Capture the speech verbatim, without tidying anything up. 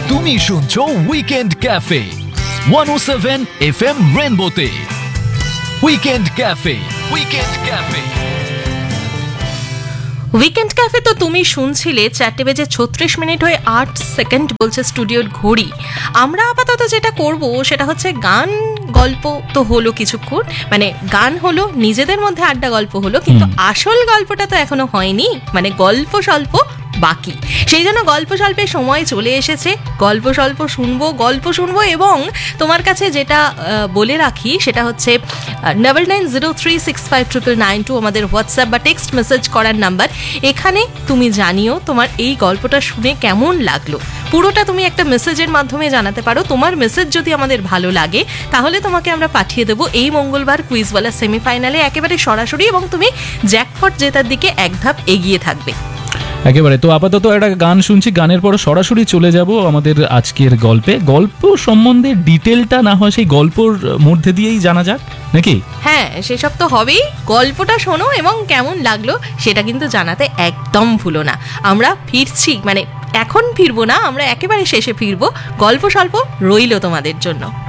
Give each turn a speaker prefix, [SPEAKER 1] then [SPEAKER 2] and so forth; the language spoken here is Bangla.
[SPEAKER 1] তুমি শুনছো উইকেন্ড ক্যাফে ওয়ান ও seven F M রেনবোতে। Weekend cafe, weekend cafe,
[SPEAKER 2] weekend cafe তো তুমি শুনছিলে। চারটে বেজে ছত্রিশ মিনিট হয়ে আট সেকেন্ড বলছে স্টুডিওর ঘড়ি। আমরা আপাতত যেটা করব সেটা হচ্ছে গান গল্প তো হলো কিছুক্ষণ, মানে গান হলো, নিজেদের মধ্যে আড্ডা গল্প হলো, কিন্তু আসল গল্পটা তো এখনো হয়নি, মানে গল্প স্বল্প বাকি। সেই জন্য গল্প স্বল্পের সময় চলে এসেছে। গল্প স্বল্প শুনবো, গল্প শুনবো এবং তোমার কাছে যেটা বলে রাখি সেটা হচ্ছে double nine zero three six five triple nine two আমাদের হোয়াটসঅ্যাপ বা টেক্সট মেসেজ করার নাম্বার। এখানে তুমি জানিও তোমার এই গল্পটা শুনে কেমন লাগলো। পুরোটা তুমি একটা মেসেজের মাধ্যমে জানাতে পারো। তোমার মেসেজ যদি আমাদের ভালো লাগে তাহলে তোমাকে আমরা পাঠিয়ে দেবো এই মঙ্গলবার কুইজওয়ালা সেমিফাইনালে একেবারে সরাসরি, এবং তুমি জ্যাকপট জেতার দিকে এক ধাপ এগিয়ে থাকবে
[SPEAKER 3] একেবারে। তো আপাতত একটা গান শুনছি, গানের পর সরাসরি চলে যাব আমাদের আজকের গল্পে। গল্প সম্বন্ধে ডিটেলটা না হয় সেই গল্পর মধ্যে দিয়েই জানা যাক নাকি?
[SPEAKER 2] হ্যাঁ, সেসব তো হবেই। গল্পটা শোনো এবং কেমন লাগলো সেটা কিন্তু জানাতে একদম ভুলো না। আমরা ফিরছি, মানে এখন ফিরবো না, আমরা একেবারে শেষে ফিরবো। গল্প স্বল্প রইলো তোমাদের জন্য।